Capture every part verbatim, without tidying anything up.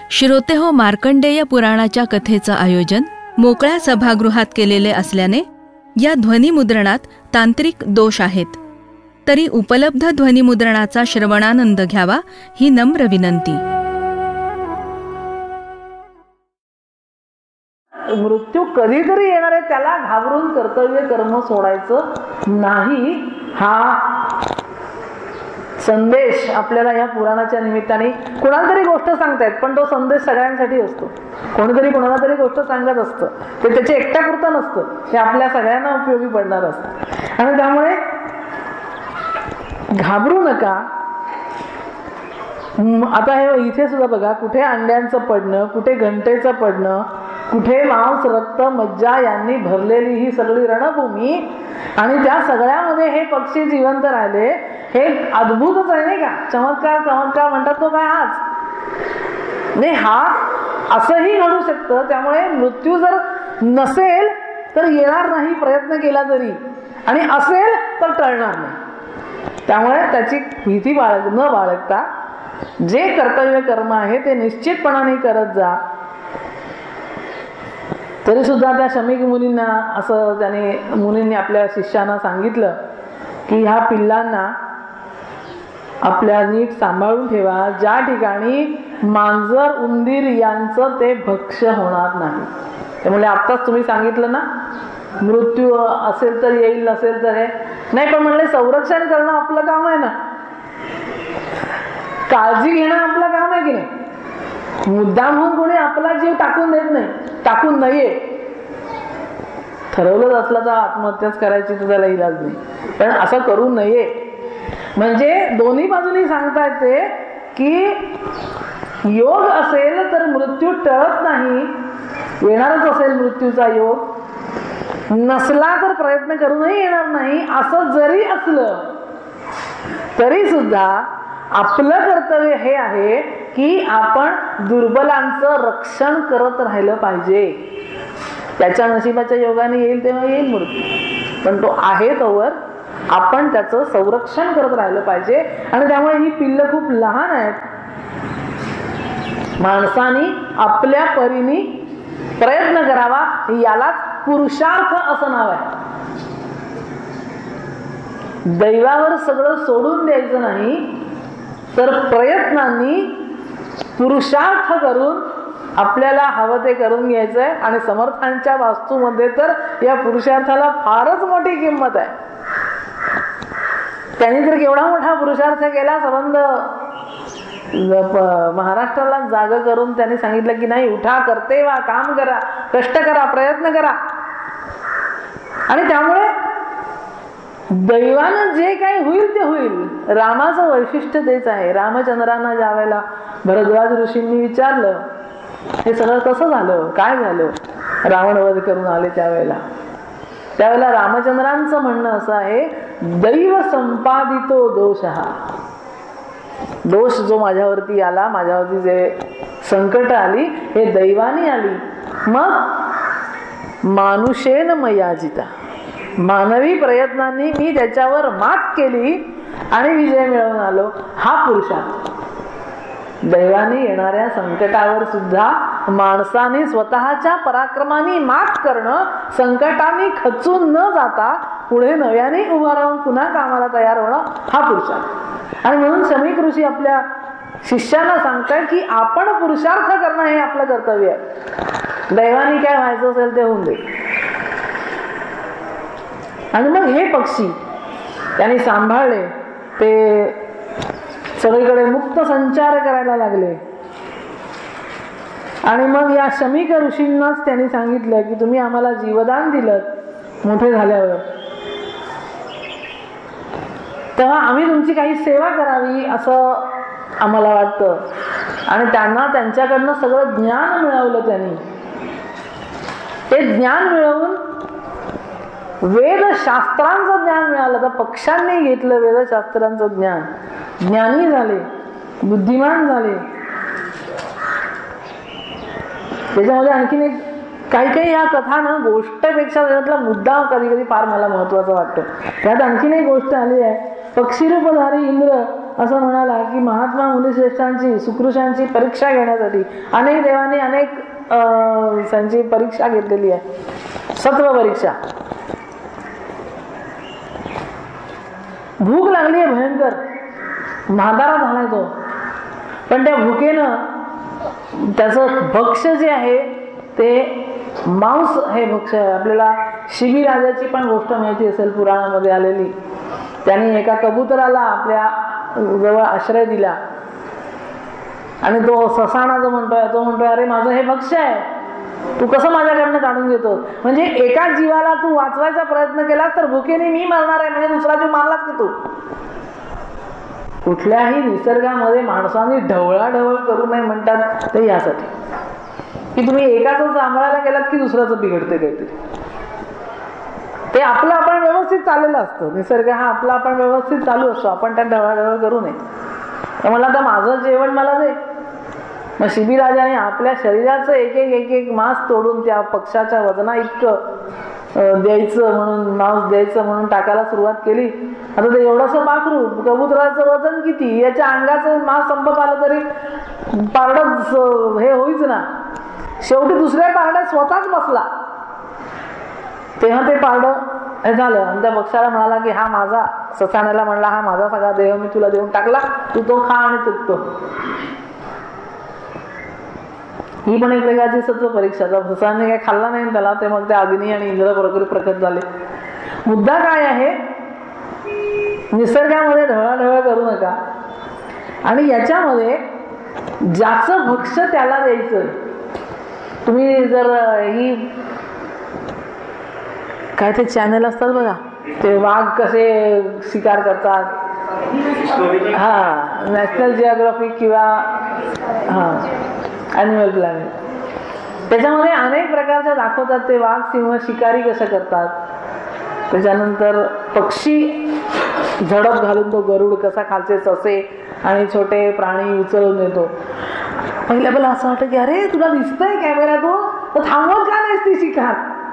श्रोतेहो, मार्कंडेय पुराणाच्या कथेचं आयोजन मोकळ्या सभागृहात केलेले असल्याने या ध्वनिमुद्रणात तांत्रिक दोष आहेत. तरी उपलब्ध ध्वनिमुद्रणाचा श्रवणानंद घ्यावा ही नम्र विनंती. मृत्यू कधीतरी येणार आहे, त्याला घाबरून कर्तव्य कर्म सोडायचं नाही, हा संदेश आपल्याला या पुराणाच्या निमित्ताने कोणाला तरी गोष्ट सांगतायत, पण तो संदेश सगळ्यांसाठी असतो. कोणीतरी कोणाला तरी गोष्ट सांगत असतं, ते त्याच्या एकट्यापुरतं नसतं, हे आपल्या सगळ्यांना उपयोगी पडणार असतं. आणि त्यामुळे घाबरू नका. आता हे इथे सुद्धा बघा, कुठे अंड्यांचं पडणं, कुठे घंटेचं पडणं, कुठे मांस रक्त मज्जा यांनी भरलेली ही सगळी रणभूमी, आणि त्या सगळ्यामध्ये हे पक्षी जिवंत राहिले, हे अद्भुतच आहे नाही का. चमत्कार चमत्कार म्हणतात तो काय हाच नाही, हा असंही घडू शकतं. त्यामुळे मृत्यू जर नसेल तर येणार नाही प्रयत्न केला तरी, आणि असेल तर टळणार नाही. त्यामुळे त्याची भीती बाळग न बाळगता जे कर्तव्य कर्म आहे ते निश्चितपणाने करत जा. तरी सुद्धा त्या शमीक मुनींना असं त्याने मुनींनी आपल्या शिष्यांना सांगितलं की ह्या पिल्लांना आपल्या नीट सांभाळून ठेवा, ज्या ठिकाणी मांजर उंदीर यांचं ते भक्ष्य होणार नाही. त्यामुळे आत्ताच तुम्ही सांगितलं ना, मृत्यू असेल तर येईल, नसेल तर हे नाही, पण म्हणले संरक्षण करणं आपलं काम आहे ना, काळजी घेणं आपलं काम आहे की नाही. मुद्दाम होऊन कोणी आपला जीव टाकून देत नाही, टाकून नये. ठरवलंच असलं तर आत्महत्याच करायची तर त्याला इलाज नाही, पण असं करू नये. म्हणजे दोन्ही बाजूनी सांगता येते की योग असेल तर मृत्यू टळत नाही, येणारच असेल मृत्यूचा योग, नसला तर प्रयत्न करूनही येणार नाही. असं जरी असलं तरी सुद्धा आपलं कर्तव्य हे आहे की आपण दुर्बलांचं रक्षण करत राहिलं पाहिजे. त्याच्या नशिबाच्या योगाने येईल तेव्हा येईल मृत्यू, पण तो आहे तोवर आपण त्याचं संरक्षण करत राहिलं पाहिजे. आणि त्यामुळे ही पिल्लं खूप लहान आहेत. माणसानी आपल्या परीने प्रयत्न करावा, यालाच पुरुषार्थ असं नाव आहे. दैवावर सगळं सोडून द्यायचं नाही, तर प्रयत्नांनी पुरुषार्थ करून आपल्याला हवं ते करून घ्यायचंय. आणि समर्थांच्या वास्तूमध्ये तर या पुरुषार्थाला फारच मोठी किंमत आहे. त्यांनी तर केवढा मोठा पुरुषार्थ केला, संबंध महाराष्ट्राला जाग करून त्यांनी सांगितलं की नाही, उठा, करते वा, काम करा, कष्ट करा, प्रयत्न करा. आणि त्यामुळे दैवानं जे काही होईल ते होईल. रामाचं वैशिष्ट्य तेच आहे. रामचंद्रांना ज्या वेळेला भरद्वाज ऋषींनी विचारलं हे सगळं कसं झालं, काय झालं, रावण वध करून आले त्यावेळेला, त्यावेळेला रामचंद्रांचं म्हणणं असं आहे, दैव संपादितो दोष हा. दोष जो माझ्यावरती आला, माझ्यावरती जे संकट आली, हे दैवानी आली. मग मानुषेन मयाजिता, मानवी प्रयत्नांनी मी त्याच्यावर मात केली आणि विजय मिळवून आलो. हा पुरुषार्थ. दैवाने येणाऱ्या संकटावर सुद्धा माणसाने स्वतःच्या पराक्रमाने मात करणं, संकटाने खचून न जाता पुढे नव्याने उभा राहून पुन्हा कामाला तयार होणं, हा पुरुषार्थ. आणि म्हणून शमीक ऋषी आपल्या शिष्यांना सांगतात की आपण पुरुषार्थ करणं हे आपलं कर्तव्य आहे. दैवाने काय व्हायचं असेल ते होऊन दे. आणि मग हे पक्षी त्यांनी सांभाळले, ते सगळीकडे मुक्त संचार करायला लागले. आणि मग या शमीक ऋषींनाच त्यांनी सांगितलं की तुम्ही आम्हाला जीवदान दिलं मोठे झाल्यावर, तेव्हा आम्ही तुमची काही सेवा करावी असं आम्हाला वाटतं. आणि त्यांना त्यांच्याकडनं सगळं ज्ञान मिळवलं. त्यांनी ते ज्ञान मिळवून वेदशास्त्रांचं ज्ञान मिळालं. तर पक्ष्यांनी घेतलं वेदशास्त्रांचं ज्ञान, ज्ञानी झाले, बुद्धिमान झाले. त्याच्यामध्ये आणखीन एक काही काही या कथा ना गोष्टपेक्षा त्यातला मुद्दा कधी कधी फार मला महत्वाचा वाटतो. त्यात आणखीन एक गोष्ट आली आहे. पक्षीरूपधारी इंद्र असं म्हणाला की महात्मा मुनिश्रेष्ठांची सुकृषांची परीक्षा घेण्यासाठी अनेक देवांनी अनेक त्यांची परीक्षा घेतलेली आहे, सत्व परीक्षा. भूक लागली आहे भयंकर, म्हातारा झालाय तो, पण त्या भुकेनं त्याचं भक्ष्य जे आहे ते मांस हे भक्ष्य आहे. आपल्याला शिबी राजाची पण गोष्ट माहिती असेल पुराणामध्ये आलेली. त्यांनी एका कबुतराला आपल्या जवळ आश्रय दिला आणि तो ससाणा जो म्हणतोय तो म्हणतोय अरे माझं हे भक्ष्य आहे, तू कसं माझ्याकडनं काढून घेतो. म्हणजे एका जीवाला तू वाचवायचा प्रयत्न केलास तर भुकेने मी मरणार आहे, म्हणजे दुसरा जीव मारलाच की तू. कुठल्याही निसर्गामध्ये माणसाने ढवळाढवळ करू नये म्हणतात ते यासाठी की तुम्ही एकाच सांभाळायला गेलात की दुसऱ्याचं बिघडते काहीतरी. ते आपलं आपण व्यवस्थित चाललेलं असतं, निसर्ग हा आपला आपण व्यवस्थित चालू असतो, आपण त्या ढवळाढवळ करू नये. तर मला आता माझं जेवण मला दे. मग शिबीराजाने आपल्या शरीराचं एक एक एक एक मांस तोडून त्या पक्षाच्या वजना इतकं द्यायचं म्हणून मांस द्यायचं म्हणून टाकायला सुरुवात केली. आता ते एवढंसं पाखरू, कबुतराचं वजन किती, याच्या अंगाचं मांस संपत आलं तरी पारडच हे होईच ना. शेवटी दुसऱ्या पारड्यात स्वतःच बसला. तेव्हा ते पारडं हे झालं आणि त्या पक्षाला म्हणाला की हा माझा, ससाण्याला म्हणला हा माझा सगळा देह मी तुला देऊन टाकला, तू तो खा आणि तुटतो. ही पण एक प्रकारची सत्व परीक्षा. ससाने काही खाल्ला नाही त्याला, ते मग ते अग्नी आणि इंद्र बरोबर प्रकट झाले. मुद्दा काय आहे, निसर्गामध्ये ढवळाढवळ करू नका आणि याच्यामध्ये ज्याचं भक्ष्य त्याला द्यायचं. तुम्ही जर ही काय ते चॅनल असतात बघा, ते वाघ कसे शिकार करतात, हा नॅशनल जिओग्राफिक किंवा हा ॲनिमल प्लॅनेट, त्याच्यामध्ये अनेक प्रकारचे दाखवतात ते वाघ सिंह शिकारी कसं करतात. त्याच्यानंतर पक्षी झडप घालून तो गरुड कसा खालचे ससे आणि छोटे प्राणी उचलून येतो. पहिल्या पहिला असं वाटतं की अरे तुला दिसतंय कॅमेरा, तो तर थांबवत का नाहीस ती शिकार.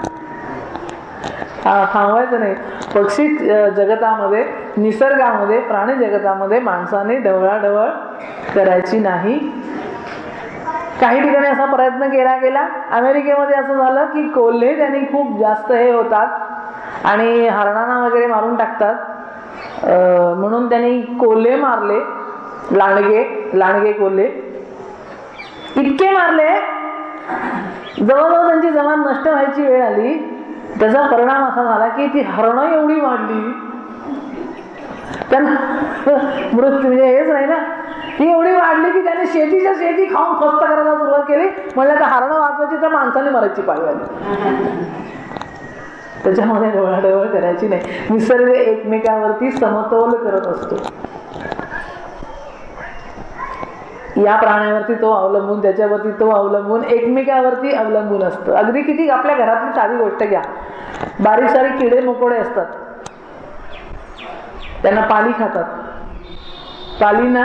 हा थांबवायचं नाही. पक्षी जगतामध्ये, निसर्गामध्ये, प्राणी जगतामध्ये माणसाने ढवळाढवळ करायची नाही. काही ठिकाणी असा प्रयत्न केला गेला. अमेरिकेमध्ये असं झालं की कोल्हे त्यांनी खूप जास्त हे होतात आणि हरणांना वगैरे मारून टाकतात, म्हणून त्यांनी कोल्हे मारले, लांडगे लांडगे कोल्हे इतके मारले, जवळजवळ त्यांची जमान नष्ट व्हायची वेळ आली. त्याचा परिणाम असा झाला की ती हरणं एवढी वाढली, त्यांना मृत्यू म्हणजे हेच नाही ना, ही एवढी वाढली की त्याने शेतीच्या शेती खाऊन फस्त करायला सुरुवात केली. म्हणलं तर हरणं वाचवायची तर माणसाने मरायची पाळी आली. त्याच्यामध्ये ढवळाढवळ करायची नाही. निसर्ग एकमेकावरती समतोल करत असतो. या प्राण्यावरती तो अवलंबून, त्याच्यावरती तो अवलंबून, एकमेकावरती अवलंबून असतं. अगदी किती आपल्या घरातली साधी गोष्ट घ्या, बारीक सारीक किडे मकोडे असतात, त्यांना पाली खातात. पालींना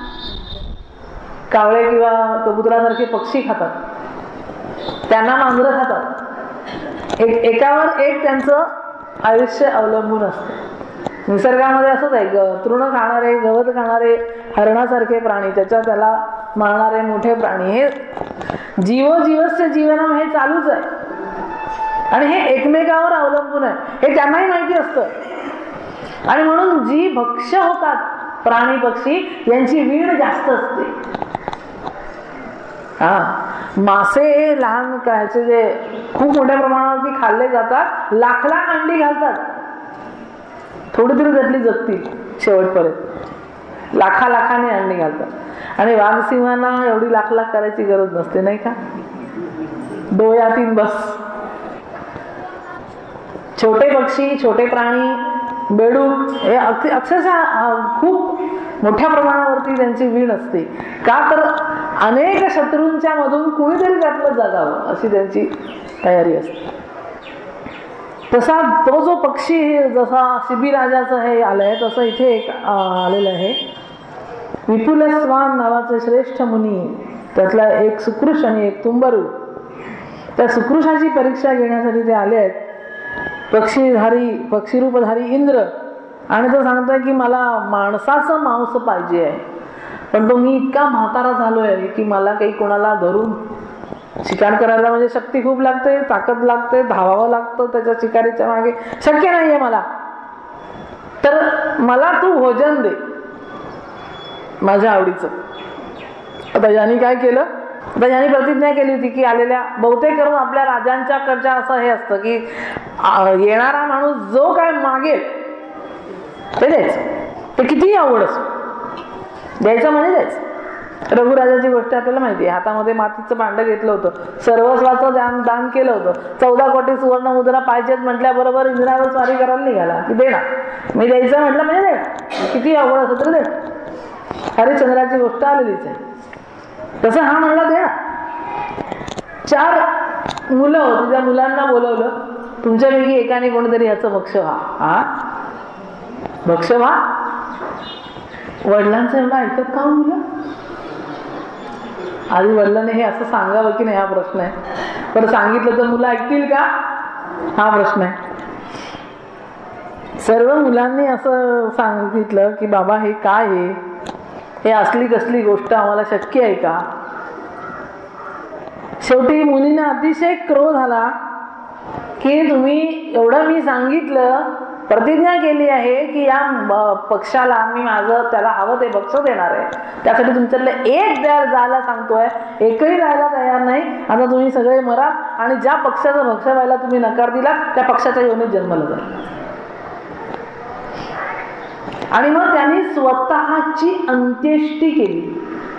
कावळे किंवा कबुतरासारखे पक्षी खातात, त्यांना मांजरं खातात. एक एकावर एक त्यांचं आयुष्य अवलंबून असतं. निसर्गामध्ये असंच आहे, ग तृण खाणारे, गवत खाणारे, हरणासारखे प्राणी, त्याच्या त्याला मारणारे मोठे प्राणी, हे जीव जीवस्य जीवनम हे चालूच आहे आणि हे एकमेकावर अवलंबून आहे, हे त्यांनाही माहिती असतं. आणि म्हणून जी भक्ष्य होतात प्राणी पक्षी यांची वीण जास्त असते. हा मासे लहान कायचे जे खूप मोठ्या प्रमाणावरती खाल्ले जातात, लाख लाख अंडी घालतात, थोडी तरी त्यातली जगतील शेवटपर्यंत, लाखा लाखाने अंडी घालतात. आणि वाघसिंहांना एवढी लाख लाख करायची गरज नसते नाही का, डोळ्यातीन बस. छोटे पक्षी, छोटे प्राणी, बेडूक हे अक्षरशः खूप मोठ्या प्रमाणावरती त्यांची वीण असते. का तर अनेक शत्रूंच्या मधून कुणीतरी त्यातलं जगावं अशी त्यांची तयारी असते. तसा तो जो पक्षी, जसा शिबीराजाचं हे आलंय तसं इथे एक आलेलं आहे. विपुल स्वान नावाचे श्रेष्ठ मुनी, त्यातला एक सुकृष आणि एक तुंबरू, त्या सुकृषाची परीक्षा घेण्यासाठी ते आले आहेत. पक्षीधारी पक्षीरूपधारी इंद्र आणि तो सांगतोय की मला माणसाचं मांस पाहिजे आहे, पण तो मी इतका म्हातारा झालोय की मला काही कोणाला धरून शिकार करायला म्हणजे शक्ती खूप लागते, ताकद लागते, धावावं लागतं त्याच्या शिकारीच्या मागे, शक्य नाहीये मला. तर मला तू भोजन दे माझ्या आवडीचं. आता यांनी काय केलं, आता यांनी प्रतिज्ञा केली होती की आलेल्या बहुतेक करून आपल्या राजांच्या कडच्या असं हे असतं की येणारा माणूस जो काय मागेल ते द्यायचं, ते कितीही आवड असो, द्यायचं म्हणजे द्यायचं. रघुराजाची गोष्ट आपल्याला माहिती आहे, हातामध्ये मातीचं भांडं घेतलं होतं, सर्वस्वाचं दान दान केलं होतं, चौदा कोटी सुवर्ण मुद्रा पाहिजेत म्हटल्याबरोबर इंद्रावर स्वारी करायला निघाला की देणार, मी द्यायचं म्हटलं म्हणजे देणार, किती आवड असं तर देणार. हरिश्चंद्राची गोष्ट आलेलीच आहे. तसं हा म्हणला देणार. चार मुलं होती, त्या मुलांना बोलवलं, तुमच्यापैकी एकाने कोणीतरी याचं भक्ष व्हा. हा भक्ष व्हा. वडिलांचं एवढं ऐकत का मुलं? आधी वडिलांनी हे असं सांगावं की नाही हा प्रश्न आहे. पण सांगितलं तर मुलं ऐकतील का हा प्रश्न आहे. सर्व मुलांनी असं सांगितलं की बाबा हे काय आहे, हे असली कसली गोष्ट आम्हाला शक्य आहे का. शेवटी मुलींना अतिशय क्रोध आला की तुम्ही एवढं मी सांगितलं, प्रतिज्ञा केली आहे की या पक्षाला मी माझं त्याला हवं ते भक्ष देणार आहे, त्यासाठी तुमच्यातले एक द्यायला जायला सांगतोय, एकही राहायला तयार नाही. आता तुम्ही सगळे मरा आणि ज्या पक्षाचं भक्ष व्हायला तुम्ही नकार दिला त्या पक्षाच्या योनीत जन्मला जा. आणि मग त्यांनी स्वतःची अंत्येष्टी केली.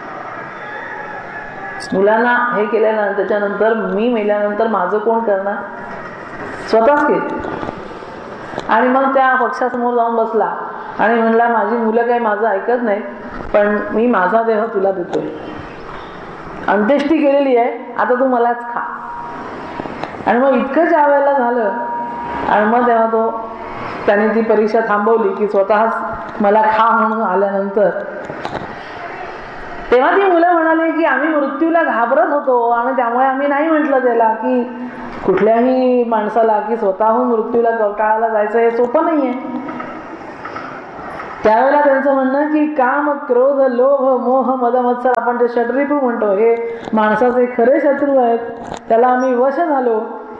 मुलांना हे केल्यानंतर त्याच्यानंतर मी मेल्यानंतर माझं कोण करणार, स्वतःच केलं. आणि मग त्या पक्षासमोर जाऊन बसला आणि म्हणला माझी मुलं काही माझं ऐकत नाही, पण मी माझा देह तुला देतोय, अंत्येष्टी केलेली आहे, आता तू मलाच खा. आणि मग इतकं ज्या वेळेला झालं आणि मग तेव्हा तो त्याने ती परीक्षा थांबवली की स्वतःच मला खा म्हणून आल्यानंतर तेव्हा ती मुलं म्हणाली की आम्ही मृत्यूला घाबरत होतो आणि त्यामुळे आम्ही नाही म्हटलं त्याला की कुठल्याही माणसाला की स्वतःहून मृत्यूला काळाला जायचं हे सोपं नाहीये. त्यावेळेला त्यांचं म्हणणं की काम, क्रोध, लोभ, मोह, मद, मत्सर आपण ते षड्रिपू म्हणतो, हे माणसाचे खरे शत्रू आहेत, त्याला आम्ही वश झालो.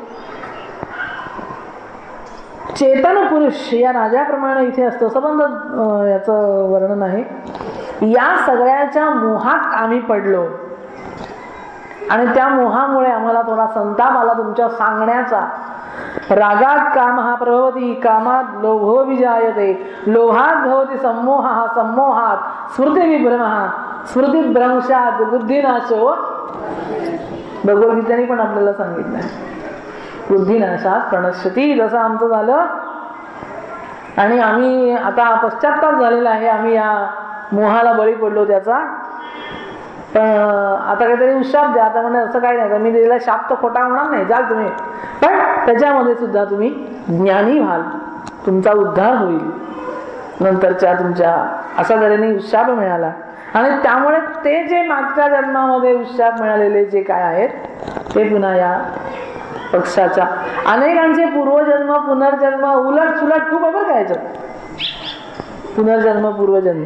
चेतन पुरुष या राजाप्रमाणे इथे असतो, संबंध याचं वर्णन आहे. या सगळ्याच्या मोहात आम्ही पडलो आणि त्या मोहामुळे आम्हाला थोडा संताप आला तुमच्या सांगण्याचा. रागात काम हा प्रभवती, कामात लोभो विजायते, लोभात भवती सम्मोह, सम्मोहात स्मृती विभ्रम, स्मृती भ्रंशात बुद्धिनाशो. भगवद्गीतेने पण आपल्याला सांगितलं बुद्धिनाशात प्रणश्यती. जसं आमचं झालं आणि आम्ही आता पश्चात्ताप झालेला आहे, आम्ही या मोहाला बळी पडलो त्याचा. पण आता काहीतरी उशाप द्या. आता म्हणजे असं काही नाही, मी दिलेला शाप तर खोटा होणार नाही, जाल तुम्ही, पण त्याच्यामध्ये सुद्धा तुम्ही ज्ञानी व्हाल, तुमचा उद्धार होईल नंतरच्या तुमच्या. अशा तऱ्हेने उशाप मिळाला आणि त्यामुळे ते जे मागच्या जन्मामध्ये उशाप मिळालेले जे काय आहेत ते पुन्हा या पक्षाच्या अनेकांचे पूर्वजन्म पुनर्जन्म उलट सुलट खूप बरं काय पुनर्जन्म पूर्वजन्म.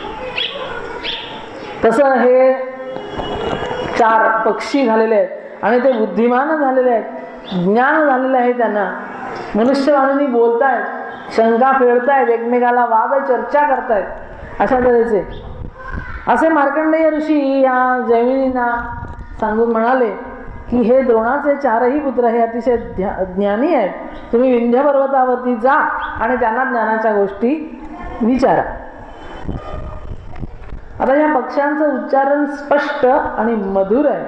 तसं हे चार पक्षी झालेले आहेत आणि ते बुद्धिमान झालेले आहेत, ज्ञान झालेलं आहे त्यांना. मनुष्यवाणीने बोलतायत, शंका फेडतायत, एकमेकाला वाद चर्चा करतायत, अशा तऱ्हेचे. असे मार्कंडेय ऋषी या जैमिनींना सांगून म्हणाले की हे द्रोणाचे चारही पुत्र हे अतिशय ज्ञानी आहेत, तुम्ही विंध्य पर्वतावरती जा आणि त्यांना ज्ञानाच्या गोष्टी विचारा. आता या पक्षांचं उच्चारण स्पष्ट आणि मधुर आहे.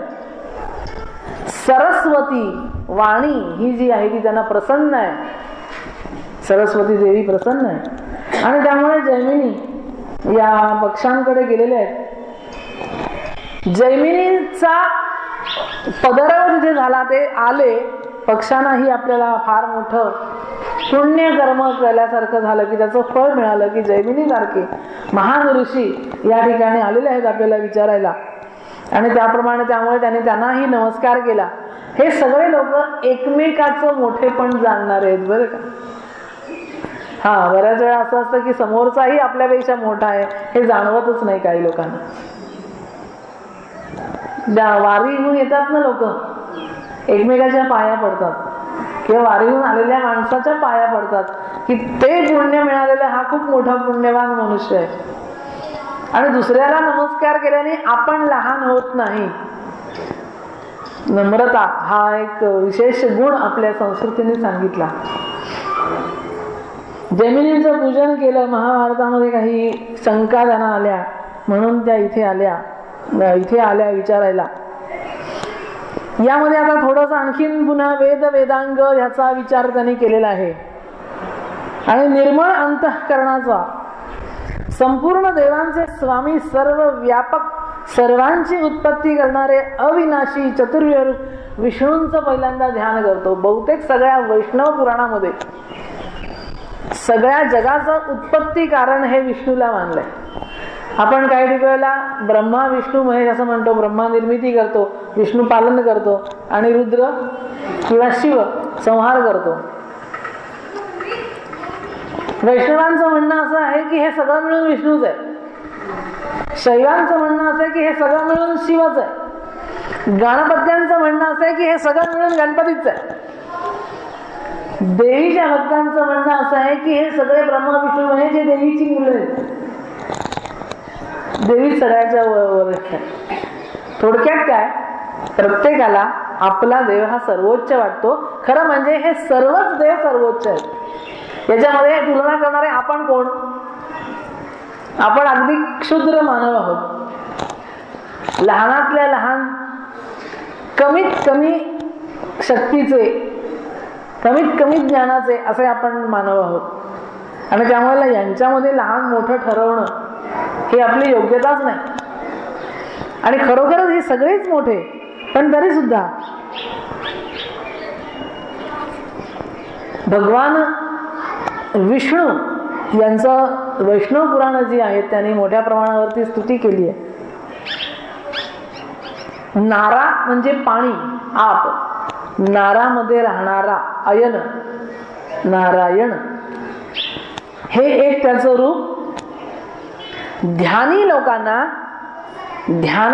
सरस्वती वाणी ही जी आहे ती त्यांना प्रसन्न आहे, सरस्वती देवी प्रसन्न आहे आणि त्यामुळे जैमिनी या पक्षांकडे गेलेले आहेत. जैमिनीचा पदराव जिथे झाला ते आले, पक्षांनाही आपल्याला फार मोठं पुण्यकर्म केल्यासारखं झालं की त्याचं फळ मिळालं की जैमिनी सारखे महान ऋषी या ठिकाणी आलेले आहेत आपल्याला विचारायला. आणि त्याप्रमाणे त्यामुळे त्याने त्यांनाही नमस्कार केला. हे सगळे लोक एकमेकाचं मोठेपण जाणणारे आहेत बरं का. हा बऱ्याच वेळा असं असतं की समोरचाही आपल्यापेक्षा मोठा आहे हे जाणवतच नाही काही लोकांना. वारीहून येतात ना लोक, एकमेकाच्या पाया पडतात किंवा वारीहून आलेल्या माणसाच्या पाया पडतात की ते पुण्य मिळालेलं हा खूप मोठा पुण्यवान मनुष्य आहे. आणि दुसऱ्याला नमस्कार केल्याने आपण लहान होत नाही. नम्रता हा एक विशेष गुण आपल्या संस्कृतीने सांगितला. जमिनीचं पूजन केलं. महाभारतामध्ये काही शंका त्यांना आल्या म्हणून त्या इथे आल्या इथे आल्या विचारायला. यामध्ये आता थोडस आणखीन पुन्हा वेद वेदांग ह्याचा विचार त्यांनी केलेला आहे. आणि निर्मळ अंतःकरणाचा संपूर्ण देवांचे स्वामी, सर्व व्यापक, सर्वांची उत्पत्ती करणारे अविनाशी चतुर्विरूप विष्णूंचं पहिल्यांदा ध्यान करतो. बहुतेक सगळ्या वैष्णव पुराणामध्ये सगळ्या जगाचं उत्पत्ती कारण हे विष्णूला मानलंय. आपण काही ठिकाणला ब्रह्मा विष्णू महेश असं म्हणतो. ब्रह्मा निर्मिती करतो, विष्णू पालन करतो आणि रुद्र किंवा शिव संहार करतो. वैष्णवांचं म्हणणं असं आहे की हे सगळं मिळून विष्णूच आहे. शैवांचं म्हणणं असं आहे की हे सगळं मिळून शिवच आहे. गणपत्यांचं म्हणणं असं आहे की हे सगळं मिळून गणपतीच आहे. देवीच्या भक्तांचं म्हणणं असं आहे की हे सगळे ब्रह्मा विष्णू महेश हे देवीची मुलं आहेत. देवी सगळ्याच्या वरिष्ठ आहे. थोडक्यात काय, प्रत्येकाला आपला देव हा सर्वोच्च वाटतो. खरं म्हणजे हे सर्वच देव सर्वोच्च आहेत. याच्यामध्ये तुलना करणारे आपण कोण? आपण अगदी क्षुद्र मानव आहोत. लहानातल्या लहान, कमीत कमी शक्तीचे, कमीत कमी ज्ञानाचे असे आपण मानव आहोत. आणि त्यामुळे यांच्यामध्ये लहान मोठं ठरवणं ही आपली योग्यताच नाही. आणि खरोखरच हे सगळेच मोठे, पण तरी सुद्धा भगवान विष्णू यांचं वैष्णव पुराण जी आहेत त्यांनी मोठ्या प्रमाणावरती स्तुती केली आहे. नारा म्हणजे पाणी, आप, नारामध्ये राहणारा अयन, नारायण हे एक त्याचं रूप. ध्यानी लोकांना ध्यान